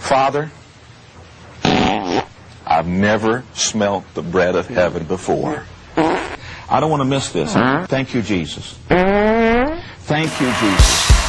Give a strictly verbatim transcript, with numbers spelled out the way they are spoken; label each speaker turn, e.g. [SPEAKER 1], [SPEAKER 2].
[SPEAKER 1] Father, I've never smelt the bread of heaven before. I don't want to miss this. Thank you, Jesus. Thank you, Jesus.